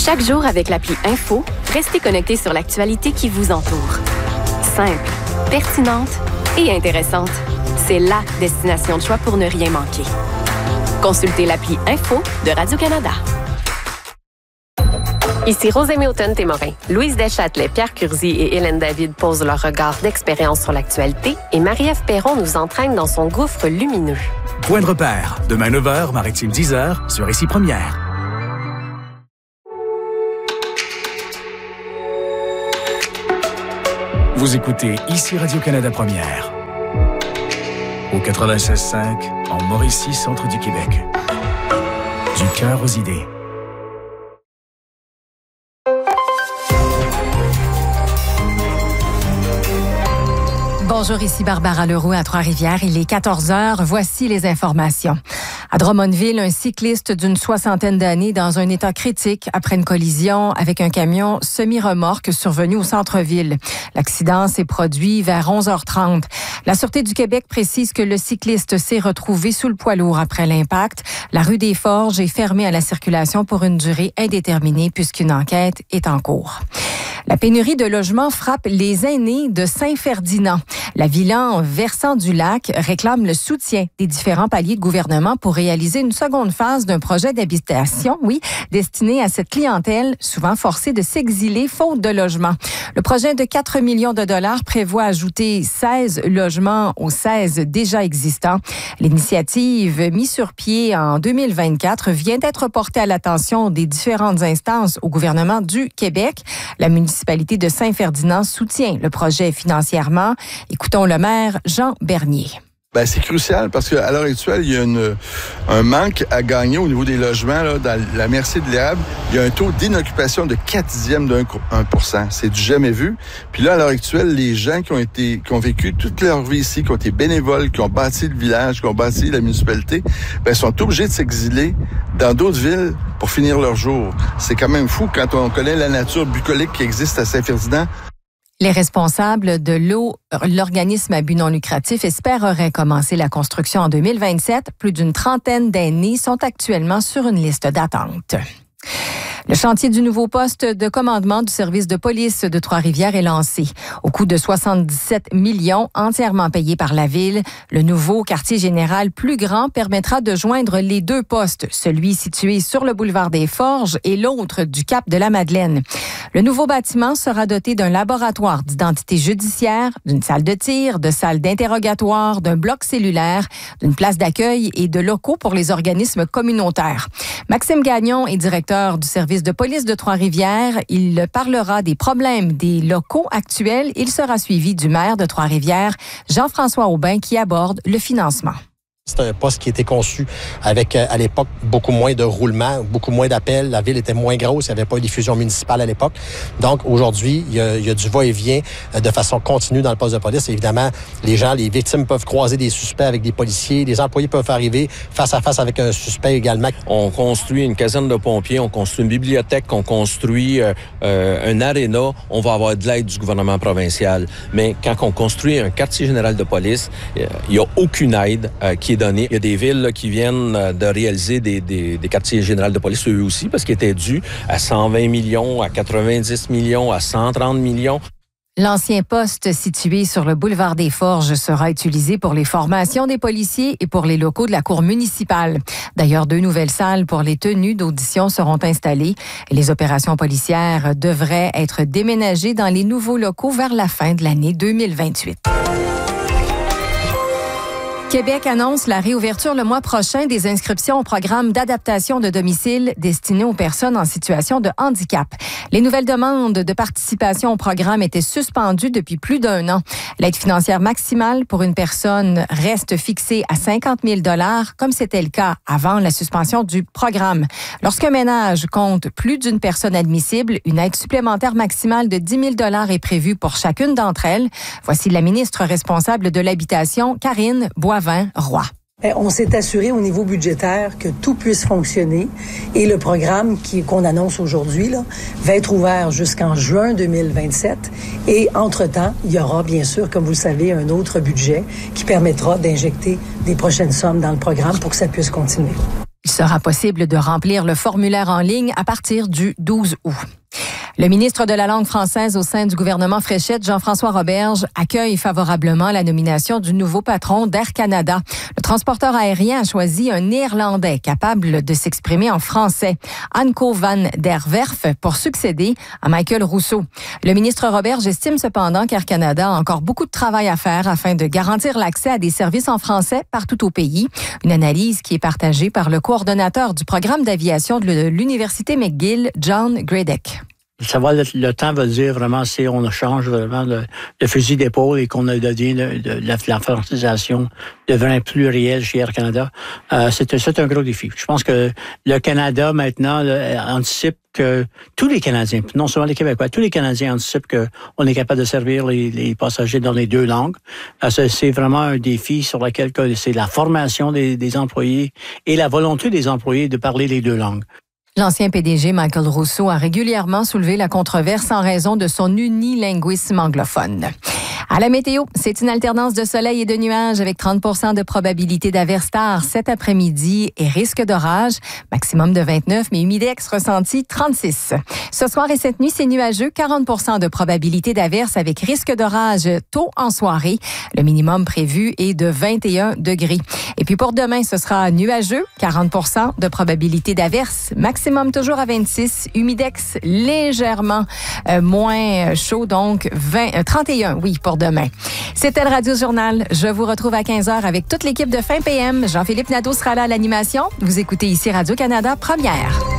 Chaque jour avec l'appli Info, restez connecté sur l'actualité qui vous entoure. Simple, pertinente et intéressante. C'est la destination de choix pour ne rien manquer. Consultez l'appli Info de Radio-Canada. Ici Rosemée Automne-Témorin. Louise Deschâtelet, Pierre Curzi et Hélène David posent leur regard d'expérience sur l'actualité et Marie-Ève Perron nous entraîne dans son gouffre lumineux. Point de repère, demain 9h, Maritime 10h, sur Ici Première. Vous écoutez Ici Radio-Canada Première. Au 96.5, en Mauricie, centre du Québec. Du cœur aux idées. Bonjour, ici Barbara Leroux à Trois-Rivières. Il est 14h. Voici les informations. À Drummondville, un cycliste d'une 60aine d'années dans un état critique après une collision avec un camion semi-remorque survenu au centre-ville. L'accident s'est produit vers 11h30. La Sûreté du Québec précise que le cycliste s'est retrouvé sous le poids lourd après l'impact. La rue des Forges est fermée à la circulation pour une durée indéterminée puisqu'une enquête est en cours. La pénurie de logements frappe les aînés de Saint-Ferdinand. La Villa versant du lac réclame le soutien des différents paliers de gouvernement pour réaliser une seconde phase d'un projet d'habitation, destiné à cette clientèle souvent forcée de s'exiler faute de logement. Le projet de 4 millions de dollars prévoit ajouter 16 logements aux 16 déjà existants. L'initiative mise sur pied en 2024 vient d'être portée à l'attention des différentes instances au gouvernement du Québec. La municipalité de Saint-Ferdinand soutient le projet financièrement. Écoutons le maire Jean Bernier. C'est crucial parce qu'à l'heure actuelle, il y a un manque à gagner au niveau des logements. Là, dans la MRC de l'Érable, il y a un taux d'inoccupation de 0,4%. C'est du jamais vu. Puis là, à l'heure actuelle, les gens qui ont vécu toute leur vie ici, qui ont été bénévoles, qui ont bâti le village, qui ont bâti la municipalité, sont obligés de s'exiler dans d'autres villes pour finir leur jour. C'est quand même fou quand on connaît la nature bucolique qui existe à Saint-Ferdinand. Les responsables de l'organisme à but non lucratif espéreraient commencer la construction en 2027. Plus d'une trentaine d'aînés sont actuellement sur une liste d'attente. Le chantier du nouveau poste de commandement du service de police de Trois-Rivières est lancé. Au coût de 77 millions, entièrement payés par la Ville, le nouveau quartier général plus grand permettra de joindre les deux postes, celui situé sur le boulevard des Forges et l'autre du Cap de la Madeleine. Le nouveau bâtiment sera doté d'un laboratoire d'identité judiciaire, d'une salle de tir, de salles d'interrogatoire, d'un bloc cellulaire, d'une place d'accueil et de locaux pour les organismes communautaires. Maxime Gagnon est directeur du service de police de Trois-Rivières. Il parlera des problèmes des locaux actuels. Il sera suivi du maire de Trois-Rivières, Jean-François Aubin, qui aborde le financement. C'est un poste qui était conçu avec, à l'époque, beaucoup moins de roulements, beaucoup moins d'appels. La ville était moins grosse, il n'y avait pas de diffusion municipale à l'époque. Donc, aujourd'hui, il y a du va-et-vient de façon continue dans le poste de police. Évidemment, les victimes peuvent croiser des suspects avec des policiers. Les employés peuvent arriver face à face avec un suspect également. On construit une caserne de pompiers, on construit une bibliothèque, on construit un aréna. On va avoir de l'aide du gouvernement provincial. Mais quand on construit un quartier général de police, il n'y a aucune aide qui est donnée. Il y a des villes qui viennent de réaliser des quartiers généraux de police eux aussi parce qu'ils étaient dus à 120 millions, à 90 millions, à 130 millions. L'ancien poste situé sur le boulevard des Forges sera utilisé pour les formations des policiers et pour les locaux de la cour municipale. D'ailleurs, 2 nouvelles salles pour les tenues d'audition seront installées. Et les opérations policières devraient être déménagées dans les nouveaux locaux vers la fin de l'année 2028. Québec annonce la réouverture le mois prochain des inscriptions au programme d'adaptation de domicile destiné aux personnes en situation de handicap. Les nouvelles demandes de participation au programme étaient suspendues depuis plus d'1 an. L'aide financière maximale pour une personne reste fixée à 50 000 $, comme c'était le cas avant la suspension du programme. Lorsqu'un ménage compte plus d'une personne admissible, une aide supplémentaire maximale de 10 000 $ est prévue pour chacune d'entre elles. Voici la ministre responsable de l'Habitation, Karine Boivin-Roy. On s'est assuré au niveau budgétaire que tout puisse fonctionner et le programme qu'on annonce aujourd'hui va être ouvert jusqu'en juin 2027 et entre-temps, il y aura bien sûr, comme vous le savez, un autre budget qui permettra d'injecter des prochaines sommes dans le programme pour que ça puisse continuer. Il sera possible de remplir le formulaire en ligne à partir du 12 août. Le ministre de la langue française au sein du gouvernement Fréchette, Jean-François Roberge, accueille favorablement la nomination du nouveau patron d'Air Canada. Le transporteur aérien a choisi un Néerlandais capable de s'exprimer en français, Anko van der Werf, pour succéder à Michael Rousseau. Le ministre Roberge estime cependant qu'Air Canada a encore beaucoup de travail à faire afin de garantir l'accès à des services en français partout au pays. Une analyse qui est partagée par le coordonnateur du programme d'aviation de l'Université McGill, John Gradek. Le temps va dire vraiment si on change vraiment le fusil d'épaule et qu'on devient la francisation devient plus réelle chez Air Canada. C'est un gros défi. Je pense que le Canada maintenant anticipe que tous les Canadiens, non seulement les Québécois, tous les Canadiens anticipent qu'on est capable de servir les passagers dans les deux langues. C'est vraiment un défi sur lequel c'est la formation des employés et la volonté des employés de parler les deux langues. L'ancien PDG Michael Rousseau a régulièrement soulevé la controverse en raison de son unilinguisme anglophone. À la météo, c'est une alternance de soleil et de nuages avec 30% de probabilité d'averse tard cet après-midi et risque d'orage, maximum de 29, mais humidex ressenti 36. Ce soir et cette nuit, c'est nuageux, 40% de probabilité d'averse avec risque d'orage tôt en soirée. Le minimum prévu est de 21 degrés. Et puis pour demain, ce sera nuageux, 40% de probabilité d'averse, maximum toujours à 26, humidex légèrement moins chaud, donc 31, oui, pour demain. C'était le Radio Journal. Je vous retrouve à 15h avec toute l'équipe de Fin PM. Jean-Philippe Nadeau sera là à l'animation. Vous écoutez ici Radio-Canada Première.